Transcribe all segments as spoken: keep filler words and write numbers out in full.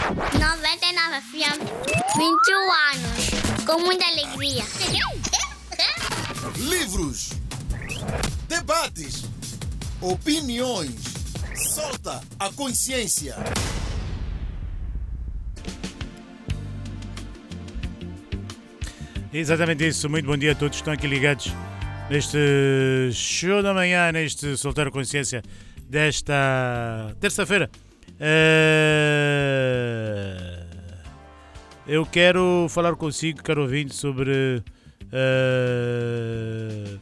noventa e nove F M, vinte e um anos, com muita alegria. Livros, debates, opiniões. Solta a consciência. Exatamente isso. Muito bom dia a todos que estão aqui ligados neste show da manhã, neste Soltar a Consciência desta terça-feira. Uh, eu quero falar consigo, caro ouvinte, sobre uh,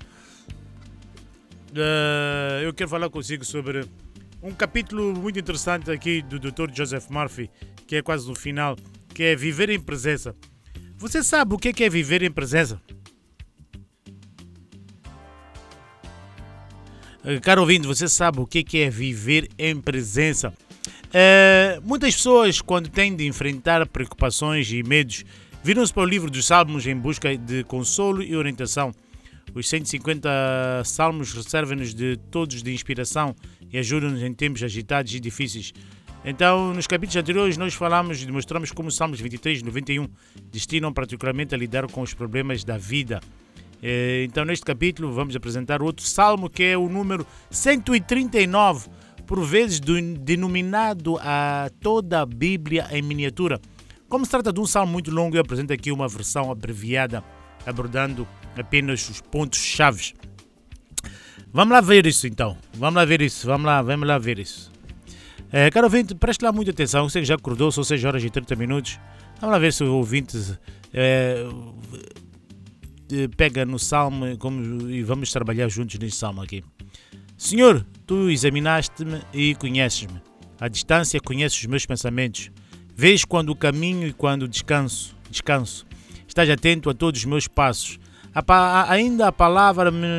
uh, eu quero falar consigo sobre um capítulo muito interessante aqui do doutor Joseph Murphy, que é quase no final, que é viver em presença. Você sabe o que é viver em presença? Caro ouvinte, você sabe o que é viver em presença? Uh, muitas pessoas, quando têm de enfrentar preocupações e medos, viram-se para o livro dos Salmos em busca de consolo e orientação. Os cento e cinquenta Salmos servem-nos de todos de inspiração e ajudam-nos em tempos agitados e difíceis. Então, nos capítulos anteriores, nós falamos e demonstramos como os Salmos vinte e três e noventa e um destinam particularmente a lidar com os problemas da vida. Então, neste capítulo, vamos apresentar outro Salmo, que é o número cento e trinta e nove, por vezes denominado a toda a Bíblia em miniatura. Como se trata de um salmo muito longo, eu apresento aqui uma versão abreviada, abordando apenas os pontos-chave. Vamos lá ver isso, então. Vamos lá ver isso. Vamos lá, vamos lá ver isso. É, caro ouvinte, preste lá muita atenção. Você que já acordou, são seis horas e trinta minutos. Vamos lá ver se o ouvinte é, pega no salmo como, e vamos trabalhar juntos neste salmo aqui. Senhor, tu examinaste-me e conheces-me. À distância conheces os meus pensamentos. Vês quando caminho e quando descanso. descanso. Estás atento a todos os meus passos. A pa- ainda a palavra me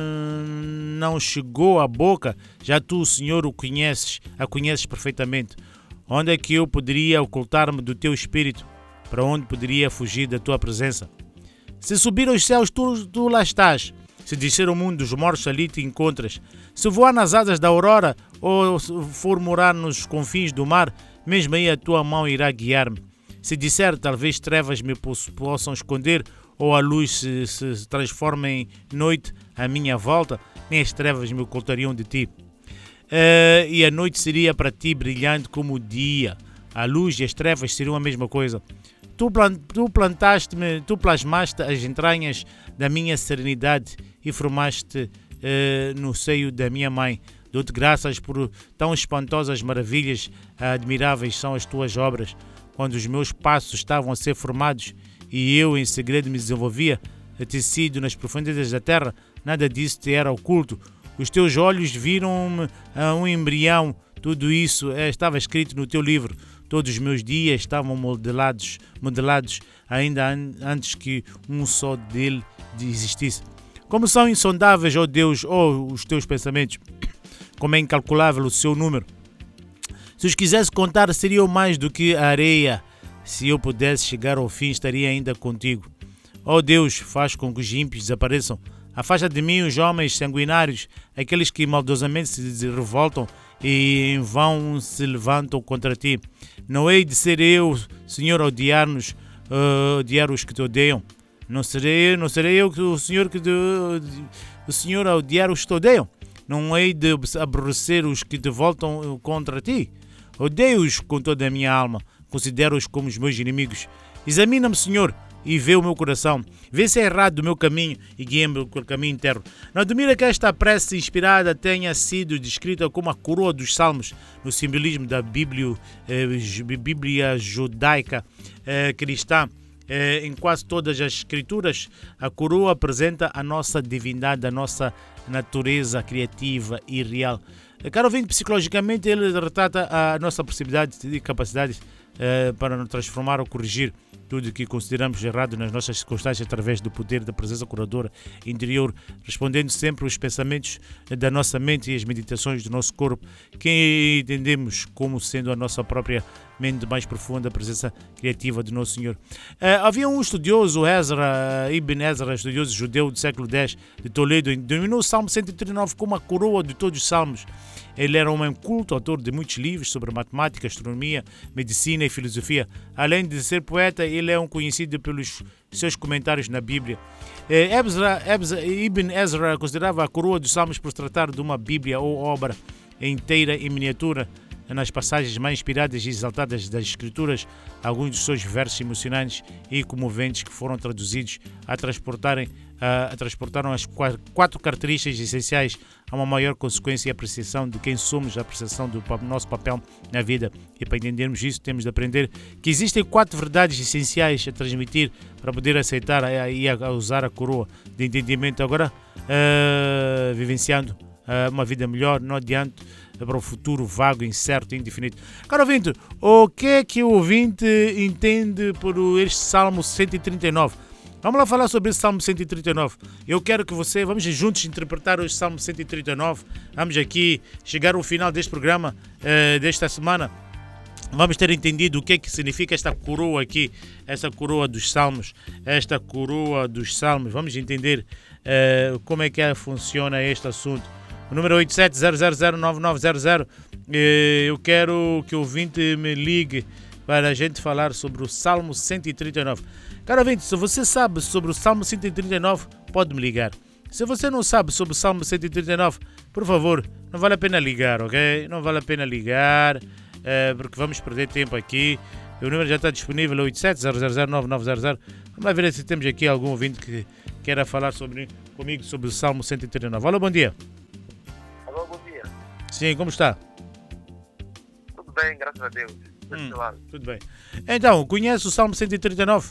não chegou à boca, já tu, Senhor, o conheces, a conheces perfeitamente. Onde é que eu poderia ocultar-me do teu espírito? Para onde poderia fugir da tua presença? Se subir aos céus, tu, tu lá estás. Se descer ao mundo dos mortos, ali te encontras. Se voar nas asas da aurora ou for morar nos confins do mar, mesmo aí a tua mão irá guiar-me. Se disser, talvez trevas me possam esconder, ou a luz se, se transforma em noite à minha volta, nem as trevas me ocultariam de ti. Uh, e a noite seria para ti brilhante como o dia. A luz e as trevas seriam a mesma coisa. Tu, plant, tu plantaste-me, tu plasmaste as entranhas da minha serenidade e formaste uh, no seio da minha mãe. Dou-te graças por tão espantosas maravilhas, admiráveis são as tuas obras. Quando os meus passos estavam a ser formados e eu em segredo me desenvolvia, tecido nas profundezas da terra, nada disso te era oculto. Os teus olhos viram-me a um embrião, tudo isso é, estava escrito no teu livro. Todos os meus dias estavam modelados, modelados ainda an- antes que um só dele existisse. Como são insondáveis, ó Deus, ó os teus pensamentos, como é incalculável o seu número. Se os quisesse contar, seriam mais do que a areia. Se eu pudesse chegar ao fim, estaria ainda contigo. Ó Deus, faz com que os ímpios desapareçam. Afasta de mim os homens sanguinários, aqueles que maldosamente se revoltam e em vão se levantam contra ti. Não hei de ser eu, Senhor, a odiar-nos, uh, odiar os que te odeiam. Não serei, não serei eu, o Senhor, que te, o Senhor a odiar os que te odeiam. Não hei de aborrecer os que te voltam contra ti. Odeio-os com toda a minha alma. Considero-os como os meus inimigos. Examina-me, Senhor, e vê o meu coração. Vê se é errado o meu caminho e guia-me pelo caminho interno. Não admira que esta prece inspirada tenha sido descrita como a coroa dos salmos no simbolismo da Bíblia, eh, Bíblia judaica eh, cristã. Eh, em quase todas as escrituras, a coroa apresenta a nossa divindade, a nossa natureza criativa e real. Caro ouvinte, psicologicamente ele retrata a nossa possibilidade e capacidade uh, para nos transformar ou corrigir tudo o que consideramos errado nas nossas circunstâncias através do poder da presença curadora interior, respondendo sempre os pensamentos da nossa mente e as meditações do nosso corpo, que entendemos como sendo a nossa própria mente mais profunda, a presença criativa do nosso Senhor. Uh, havia um estudioso, Ezra, Ibn Ezra, estudioso judeu do século dez de Toledo, denominou o Salmo cento e trinta e nove como a coroa de todos os salmos. Ele era um homem culto, autor de muitos livros sobre matemática, astronomia, medicina e filosofia. Além de ser poeta, ele é um conhecido pelos seus comentários na Bíblia. Ezra, Ezra, Ibn Ezra considerava a coroa dos Salmos por tratar de uma Bíblia ou obra inteira em miniatura. Nas passagens mais inspiradas e exaltadas das Escrituras, alguns dos seus versos emocionantes e comoventes que foram traduzidos a transportarem a, a transportaram as quatro características essenciais a uma maior consequência e apreciação de quem somos, a apreciação do nosso papel na vida. E para entendermos isso, temos de aprender que existem quatro verdades essenciais a transmitir para poder aceitar e a, a usar a coroa de entendimento. Agora, uh, vivenciando uh, uma vida melhor, não adianta para o futuro vago, incerto e indefinido. Caro ouvinte, o que é que o ouvinte entende por este Salmo cento e trinta e nove? Vamos lá falar sobre esse Salmo cento e trinta e nove. Eu quero que você, vamos juntos interpretar o Salmo cento e trinta e nove. Vamos aqui chegar ao final deste programa, uh, desta semana. Vamos ter entendido o que é que significa esta coroa aqui, esta coroa dos Salmos, esta coroa dos Salmos. Vamos entender uh, como é que funciona este assunto. O número oito sete zero zero zero nove nove zero zero. Eu quero que o ouvinte me ligue para a gente falar sobre o Salmo cento e trinta e nove. Caro ouvinte, se você sabe sobre o Salmo cento e trinta e nove, pode me ligar. Se você não sabe sobre o Salmo cento e trinta e nove, por favor, não vale a pena ligar, ok? Não vale a pena ligar, é, porque vamos perder tempo aqui. O número já está disponível, oito sete zero zero zero nove nove zero zero. Vamos lá ver se temos aqui algum ouvinte que queira falar sobre, comigo sobre o Salmo cento e trinta e nove. Alô, bom dia. Alô, bom dia. Sim, como está? Tudo bem, graças a Deus. Hum, tudo bem. Então, conhece o Salmo cento e trinta e nove?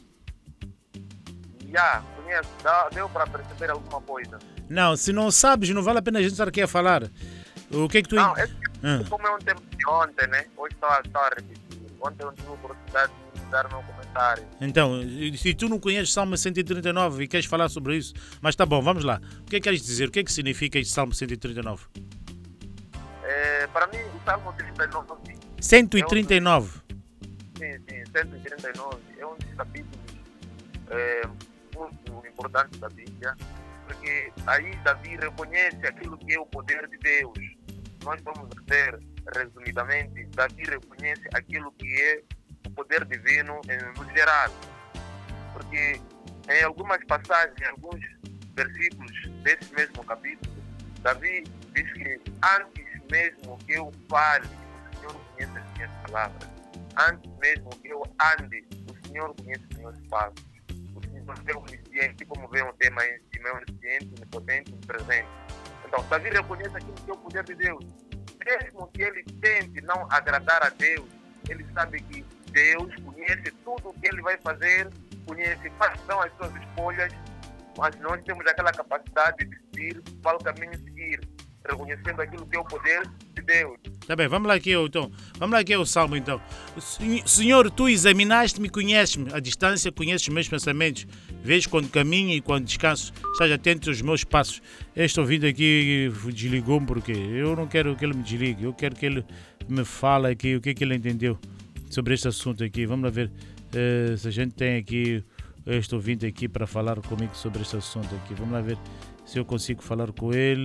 Já, conheço. Dá, deu para perceber alguma coisa? Não, se não sabes, não vale a pena a gente estar aqui a falar. O que é que tu... Não, é que, hum. como é um tempo de ontem, né? Hoje estou a, estou a repetir. Ontem eu não tive a oportunidade de dar o meu comentário. Então, se tu não conheces o Salmo cento e trinta e nove e queres falar sobre isso, mas tá bom, vamos lá. O que é que queres dizer? O que é que significa este Salmo cento e trinta e nove? É, para mim, o Salmo trinta e nove... cento e trinta e nove? É um, sim, sim, cento e trinta e nove é um dos capítulos é, muito importantes da Bíblia, porque aí Davi reconhece aquilo que é o poder de Deus. Nós vamos ver, resumidamente, Davi reconhece aquilo que é o poder divino no geral. Porque em algumas passagens, em alguns versículos desse mesmo capítulo, Davi diz que antes mesmo que eu fale, o Senhor conhece as minhas palavras. Antes mesmo que eu ande, o Senhor conhece os meus passos. O Senhor vê o onisciente, como vê um tema em cima, é onisciente, onipotente, presente. Então, Davi reconhece aquilo que é o poder de Deus. Mesmo que ele tente não agradar a Deus, ele sabe que Deus conhece tudo o que ele vai fazer, conhece quais são as suas escolhas, mas nós temos aquela capacidade de decidir qual caminho seguir, reconhecendo aquilo que é o poder de Deus. Tá bem, vamos lá aqui, então. Vamos lá aqui ao Salmo, então. Senhor, tu examinaste-me e conheces-me. À distância conheces os meus pensamentos. Vês quando caminho e quando descanso. Estás atento aos meus passos. Este ouvido aqui desligou-me porque eu não quero que ele me desligue. Eu quero que ele me fale aqui o que é que ele entendeu sobre este assunto aqui. Vamos lá ver uh, se a gente tem aqui este ouvinte aqui para falar comigo sobre este assunto aqui. Vamos lá ver se eu consigo falar com ele.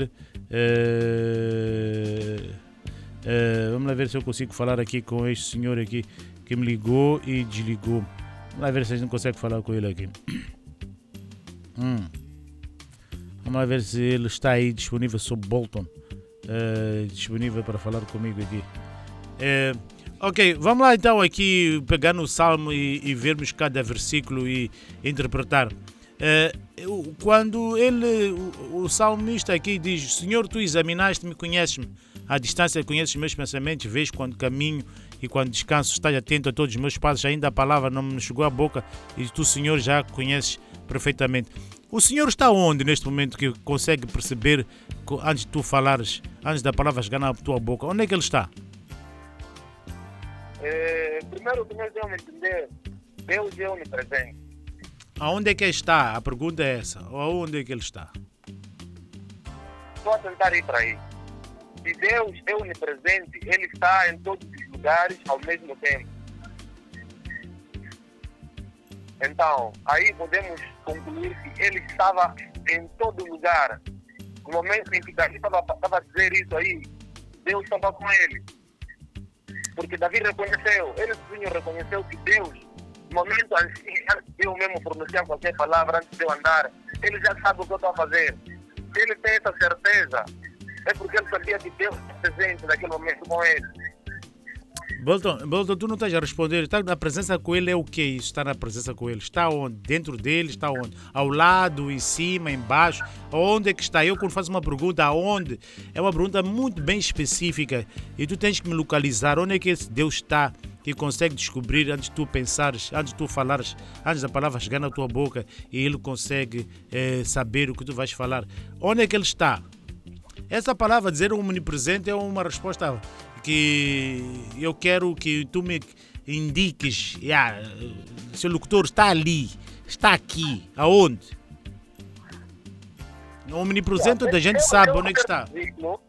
Uh, uh, vamos lá ver se eu consigo falar aqui com este senhor aqui que me ligou e desligou. Vamos lá ver se a gente consegue falar com ele aqui. Hum. Vamos lá ver se ele está aí disponível sobre Bolton. Uh, disponível para falar comigo aqui. Uh, ok, vamos lá então aqui pegar no Salmo e, e vermos cada versículo e interpretar. Uh, quando ele, o, o salmista aqui diz: Senhor, tu examinaste-me e conheces-me. À distância conheces os meus pensamentos, vês quando caminho e quando descanso, estás atento a todos os meus passos. Ainda a palavra não me chegou à boca e tu, Senhor, já conheces perfeitamente. O Senhor está onde neste momento que consegue perceber, antes de tu falares, antes da palavra chegar na tua boca? Onde é que ele está? É, primeiro que nós devemos entender, Deus é onipresente. Aonde é que ele está? A pergunta é essa. Aonde é que ele está? Estou a tentar ir para aí. Se Deus é onipresente, Ele está em todos os lugares ao mesmo tempo. Então, aí podemos concluir que Ele estava em todo lugar. No momento em que Davi estava, estava a dizer isso aí, Deus estava com ele. Porque Davi reconheceu, ele sozinho reconheceu que Deus, no momento assim, antes de eu mesmo pronunciar qualquer palavra, antes de eu andar, ele já sabe o que eu estou a fazer. Se ele tem essa certeza, é porque ele sabia que Deus está presente naquele momento com ele. Bolton, Bolton, tu não estás a responder. Está na presença com ele é o que isso? Está na presença com ele? Está onde? Dentro dele? Está onde? Ao lado, em cima, embaixo? Onde é que está? Eu quando faço uma pergunta, aonde? É uma pergunta muito bem específica e tu tens que me localizar. Onde é que esse Deus está? Que consegue descobrir antes de tu pensares, antes de tu falares, antes da palavra chegar na tua boca e ele consegue eh, saber o que tu vais falar. Onde é que ele está? Essa palavra dizer omnipresente é uma resposta que eu quero que tu me indiques. Yeah, seu locutor está ali, está aqui, aonde? O omnipresente da gente sabe onde é que está. Divino.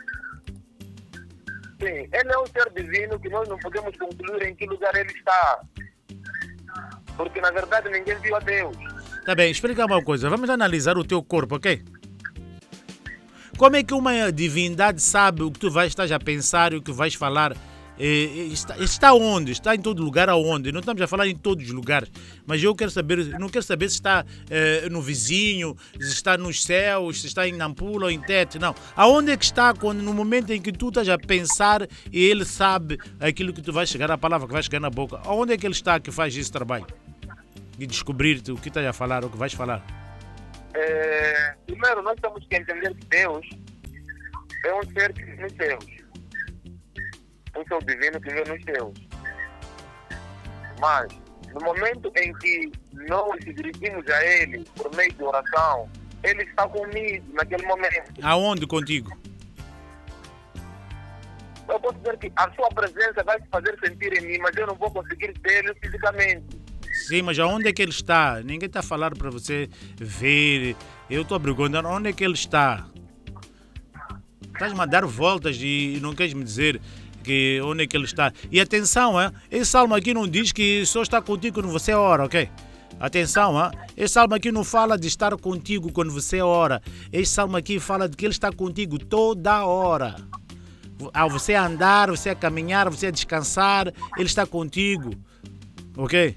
Sim, ele é um ser divino que nós não podemos concluir em que lugar ele está. Porque na verdade ninguém viu a Deus. Tá bem, explica uma coisa. Vamos analisar o teu corpo, ok? Como é que uma divindade sabe o que tu vais estar a pensar e o que vais falar? Está, está onde? Está em todo lugar aonde? Não estamos a falar em todos os lugares, mas eu quero saber, não quero saber se está eh, no vizinho, se está nos céus, se está em Nampula ou em Tete, não. Aonde é que está quando, no momento em que tu estás a pensar e ele sabe aquilo que tu vais chegar, a palavra que vai chegar na boca? Aonde é que ele está que faz esse trabalho? De descobrir-te o que estás a falar, o que vais falar? É, primeiro, nós temos que entender que Deus é um ser que vive nos céus. Um ser divino que vive nos céus. Mas, no momento em que nós nos dirigimos a Ele por meio de oração, Ele está comigo naquele momento. Aonde contigo? Eu posso dizer que a sua presença vai se fazer sentir em mim, mas eu não vou conseguir vê-lo fisicamente. Sim, mas aonde é que ele está? Ninguém está a falar para você ver. Eu estou a perguntar onde é que ele está. Estás-me a dar voltas e não queres me dizer que onde é que ele está. E atenção, hein? Esse salmo aqui não diz que só está contigo quando você ora, ok? Atenção, hein? Esse salmo aqui não fala de estar contigo quando você ora. Esse salmo aqui fala de que ele está contigo toda hora. Ao você andar, você a caminhar, você a descansar, ele está contigo, ok?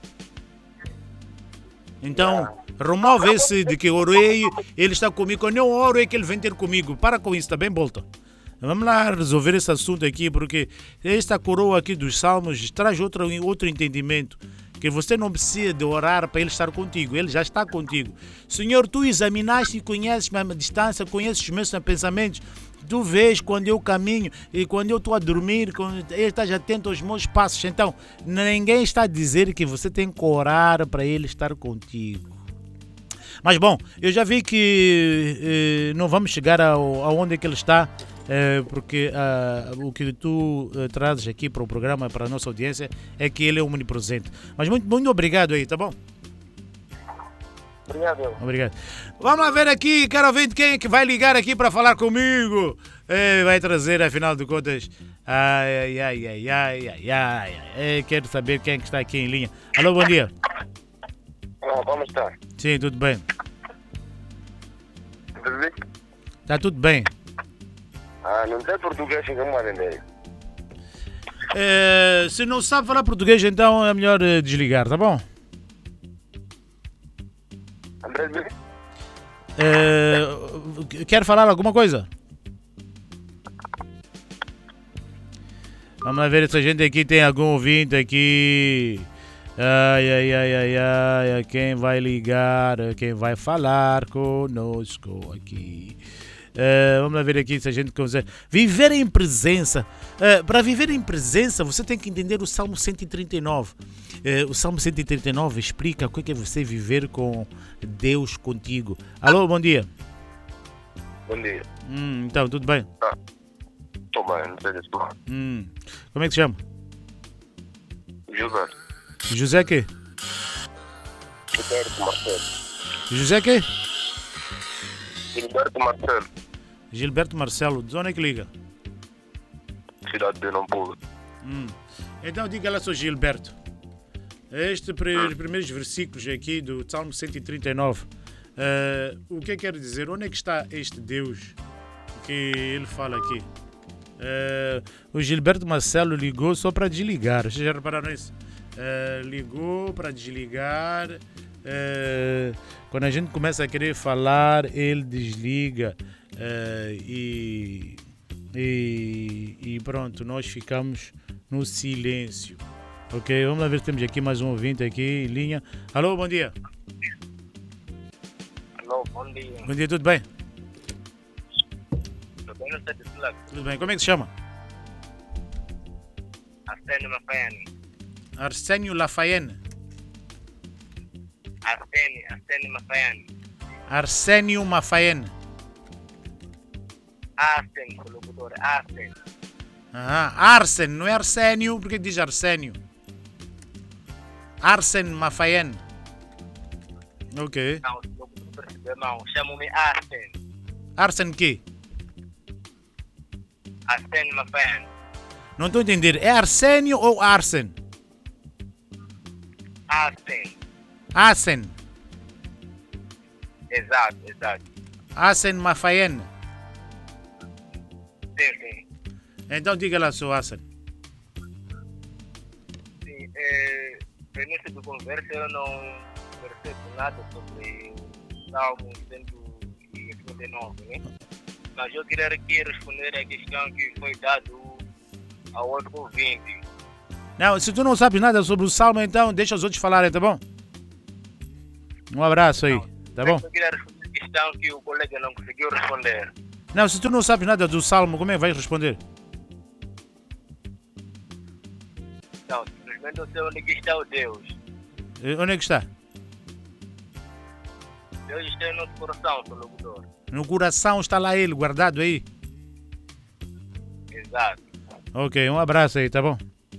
Então, remove esse de que orei, ele está comigo. Quando eu oro é que ele vem ter comigo. Para com isso, tá bem, Bolton? Vamos lá resolver esse assunto aqui, porque esta coroa aqui dos salmos traz outro, outro entendimento. Que você não precisa de orar para ele estar contigo, ele já está contigo. Senhor, tu examinaste e conheces a minha distância, conheces os meus pensamentos. Tu vês quando eu caminho e quando eu estou a dormir, quando ele está atento aos meus passos. Então, ninguém está a dizer que você tem que orar para ele estar contigo. Mas bom, eu já vi que eh, não vamos chegar ao, aonde é que ele está, eh, porque ah, o que tu eh, trazes aqui para o programa, para a nossa audiência, é que ele é omnipresente. Mas muito, muito obrigado aí, tá bom? Obrigado. Obrigado. Vamos lá ver aqui, quero ver quem é que vai ligar aqui para falar comigo. É, vai trazer, afinal de contas. Ai, ai, ai, ai, ai, ai, ai. É, quero saber quem é que está aqui em linha. Alô, bom dia. Olá, como está? Sim, tudo bem. Tudo bem? Está tudo bem. Ah, não tem português que eu entender. É, se não sabe falar português, então é melhor eh, desligar, tá bom? André, bem? É, quer falar alguma coisa? Vamos lá ver se a gente aqui tem algum ouvinte aqui. Ai, ai, ai, ai, ai, quem vai ligar, quem vai falar conosco aqui. Uh, vamos lá ver aqui se a gente consegue. Viver em presença. Uh, para viver em presença, você tem que entender o Salmo cento e trinta e nove. Uh, o Salmo cento e trinta e nove explica o que é você viver com Deus contigo. Alô, bom dia. Bom dia. Hum, então, tudo bem? Ah, estou bem, não sei se estou. Hum. Como é que se chama? José. José quê? Gilberto Marcelo. José quê? Gilberto Marcelo. Gilberto Marcelo. De onde é que liga? Cidade de Nampula. Hum. Então diga lá, sou Gilberto. Estes primeiros versículos aqui do Salmo cento e trinta e nove, uh, o que quer dizer? Onde é que está este Deus que ele fala aqui? Uh, o Gilberto Marcelo ligou só para desligar. Vocês já repararam isso? Uh, ligou para desligar. Uh, quando a gente começa a querer falar, ele desliga. Uh, e, e, e pronto, nós ficamos no silêncio. Ok, vamos lá ver se temos aqui mais um ouvinte aqui em linha. Alô, bom dia. Alô, bom dia. Bom dia, tudo bem? Tudo bem, você de Slack? Tudo bem, como é que se chama? Arsênio Mafaiane. Arsênio Lafayenne. Arsênio, Arsênio Mafaiane. Arsênio Mafayenne. Arsênio, locutor, Arsênio. Ah, Arsen, não é Arsênio, porque diz Arsênio. Arsen Mafayenne. Ok. Não, o locutor percebeu, não. Chamo-me Arsênio. Arsen quê? Arsênio Mafaiane. Não estou a entender. É Arsênio ou Arsen? Arsênio. Arsen. Exato, exato. Arsen Mafayenne. Sim, sim. Então diga lá, seu Arsen. Sim, é, no início da conversa eu não percebo nada sobre o Salmo cento e cinquenta e nove, né? Mas eu queria aqui responder à questão que foi dado ao outro ouvinte. Não, se tu não sabes nada sobre o Salmo, então deixa os outros falarem, tá bom? Um abraço aí, tá bom? Eu queria responder a questão que o colega não conseguiu responder. Não, se tu não sabes nada do Salmo, como é que vais responder? Não, simplesmente eu sei onde é que está o Deus. Eh, Onde é que está? Deus está em nosso coração, seu locutor. No coração está lá ele, guardado aí. Exato. Ok, um abraço aí, tá bom?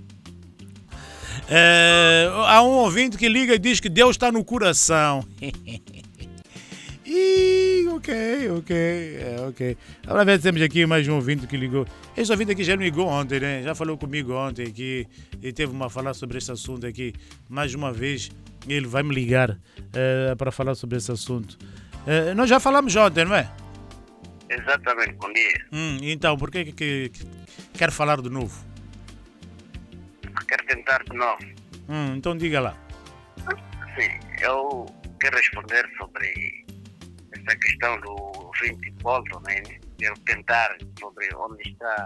É, há um ouvinte que liga e diz que Deus está no coração. Ih, ok, ok, é, ok. Agora ver se temos aqui mais um ouvinte que ligou. Esse ouvinte aqui já me ligou ontem, né? Já falou comigo ontem aqui e teve uma falar sobre esse assunto aqui. Mais uma vez ele vai me ligar é, para falar sobre esse assunto. É, nós já falamos ontem, não é? Exatamente, bom dia. Hum, então, por que, que, que quer falar de novo? Quero tentar de novo. Hum, então diga lá. Sim, eu quero responder sobre essa questão do vinte Bolton, né? Quero tentar sobre onde está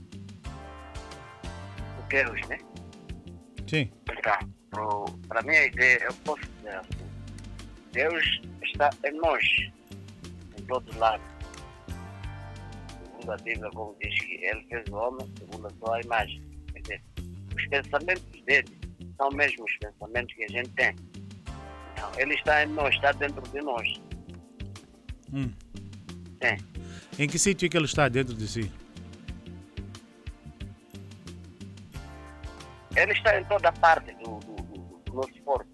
o Deus, né? Sim. Então, para mim a ideia, eu posso dizer assim, Deus está em nós, em todos os lados. Segundo a Bíblia, como diz que ele fez o homem segundo a sua imagem. Quer dizer, os pensamentos dele são mesmo os pensamentos que a gente tem. Então, ele está em nós, está dentro de nós. Hum. Sim. Em que sítio é que ele está dentro de si? Ele está em toda parte do, do, do, do nosso corpo.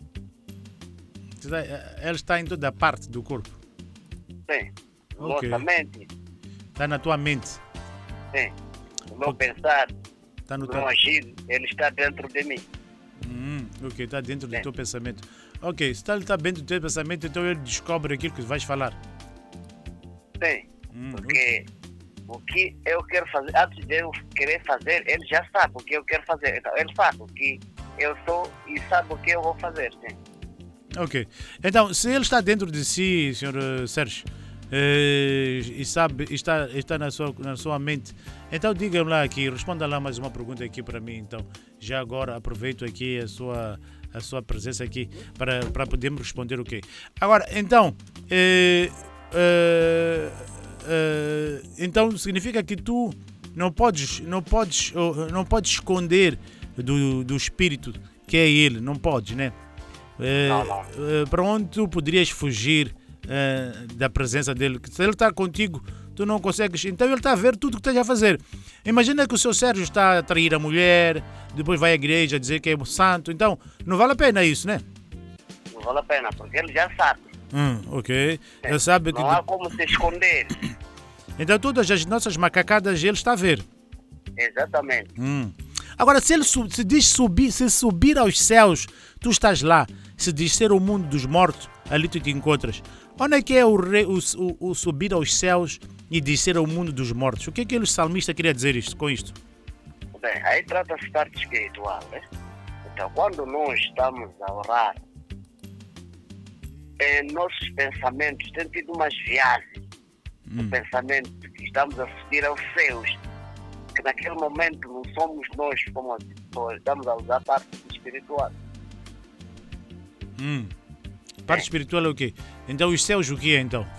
Ele está em toda a parte do corpo. Sim. Ok. Nossa mente. Está na tua mente. Sim. No meu Ok. pensar, Está no no teu... meu agir, ele está dentro de mim. Hum, ok, está dentro do Sim. teu pensamento. Ok, se ele está dentro do teu pensamento, então ele descobre aquilo que vais falar. Sim. Hum, Porque o que eu quero fazer, antes de eu querer fazer, ele já sabe o que eu quero fazer. Então, ele sabe o que eu sou e sabe o que eu vou fazer. Sim. Ok. Então, se ele está dentro de si, senhor eh, Sérgio, eh, e sabe, está, está na, sua, na sua mente, então diga-me lá aqui, responda lá mais uma pergunta aqui para mim. Então, já agora aproveito aqui a sua, a sua presença aqui para, para podermos responder o quê? Agora, então, eh, eh, eh, então significa que tu não podes, não podes, oh, não podes esconder do, do espírito que é ele, não podes, né? Eh, Não, não. eh, para onde tu poderias fugir eh, da presença dele? Se ele está contigo, tu não consegues. Então ele está a ver tudo o que estás a fazer. Imagina que o seu Sérgio está a trair a mulher, depois vai à igreja dizer que é santo. Então não vale a pena isso, né? Não vale a pena, porque ele já sabe. Hum, ok. Ele sabe que. Não há como se esconder. Então todas as nossas macacadas ele está a ver. Exatamente. Hum. Agora, se ele su- se diz subir, se subir aos céus, tu estás lá. Se diz ser o mundo dos mortos, ali tu te encontras. Onde é que é o, re, o, o, o subir aos céus e descer ao mundo dos mortos? O que é que o salmista queria dizer isto, com isto? Bem, aí trata-se de parte espiritual, né? Então, quando nós estamos a orar, eh, nossos pensamentos têm tido umas viagens Hum. do pensamento que estamos a subir aos céus, que naquele momento não somos nós como as pessoas, estamos a usar a parte espiritual. Hum. Parte É. espiritual é o quê? Então os céus o que é então?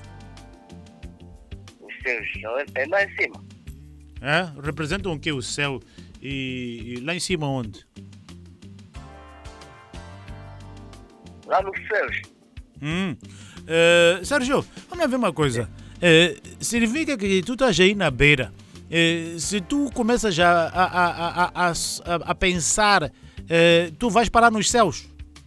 Os céus é lá em cima. É? Representam o quê o céu? E, e lá em cima onde? Lá nos céus. Hum. Eh, Sérgio, vamos lá ver uma coisa. Eh, significa que tu estás aí na beira. Eh, se tu começas a, a, a, a, a, a pensar, eh, tu vais parar nos céus.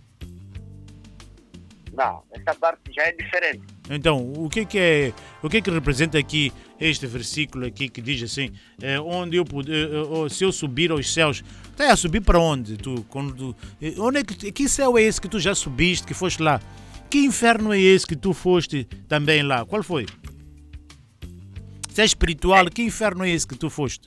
Não, essa parte já é diferente. Então, o que que é, o que que representa aqui este versículo aqui que diz assim, eh, onde eu puder, eh, se eu subir aos céus, está a subir para onde tu, quando tu, eh, onde é que, que céu é esse que tu já subiste, que foste lá? Que inferno é esse que tu foste também lá? Qual foi? Se é espiritual, que inferno é esse que tu foste?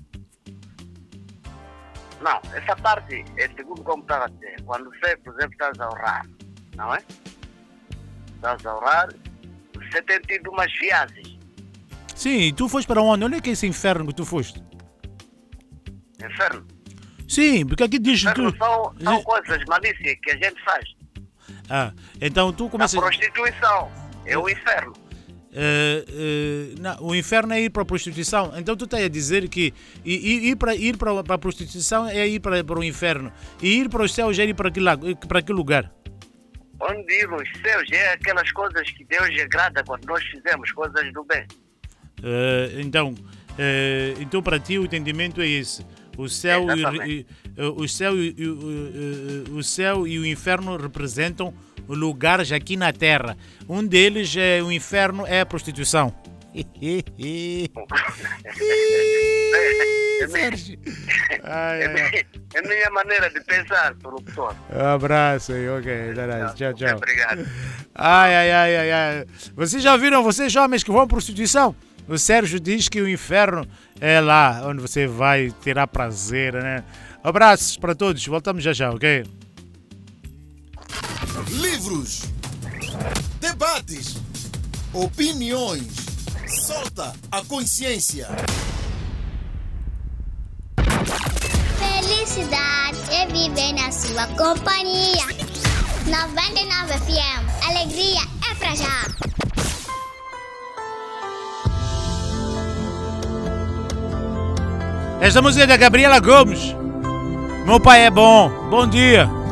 Não, essa parte é segundo como estava a dizer. Quando você, por exemplo, estás a orar, não é? Estás a orar, você tem tido umas viagens. Sim, tu foste para onde? Onde é que é esse inferno que tu foste? Inferno. Sim, porque aqui diz Inferno tu... são, são coisas malícias que a gente faz. Ah, então tu A começas... prostituição é o inferno. Uh, uh, não, o inferno é ir para a prostituição. Então tu estás a dizer que ir, ir para ir para, para a prostituição é ir para, para o inferno, e ir para os céus é ir para aquele, para aquele lugar. Onde ir nos céus é aquelas coisas que Deus agrada quando nós fizemos, coisas do bem. Uh, então, uh, então para ti o entendimento é esse. O céu, e, e, o, céu e, e, o, o céu e o inferno representam lugares aqui na Terra. Um deles é o inferno, é a prostituição. Sérgio. Ai, É, ai, ai. minha- é a minha maneira de pensar, produtor. Um abraço aí, ok. Tchau, tchau. Obrigado. Ai, ai, ai, ai, ai. Vocês já viram, vocês homens que vão à prostituição? O Sérgio diz que o inferno é lá onde você vai tirar prazer, né? Abraços para todos, voltamos já já, ok? Livros, debates, opiniões. Solta a consciência. Felicidade é viver na sua companhia. noventa e nove F M. Alegria é pra já. Esta música é da Gabriela Gomes. Meu pai é bom. Bom dia.